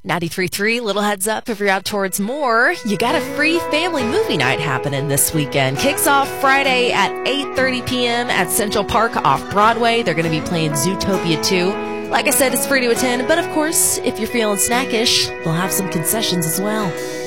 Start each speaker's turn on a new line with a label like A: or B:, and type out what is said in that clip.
A: 93.3, little heads up if you're out towards more. You got a free family movie night happening this weekend. Kicks off Friday at 8:30 p.m. at Central Park off Broadway. They're going to be playing Zootopia 2. Like I said, it's free to attend, but of course, if you're feeling snackish, they'll have some concessions as well.